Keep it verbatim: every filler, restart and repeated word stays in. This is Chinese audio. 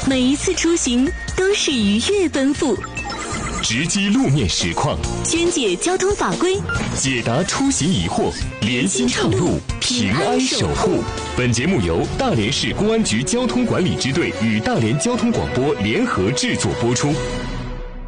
每一次出行都是愉悦奔赴， 直击路面实况， 宣解交通法规， 解答出行疑惑，联心畅路，平安守护。本节目由大连市公安局交通管理支队与大连交通广播联合制作播出。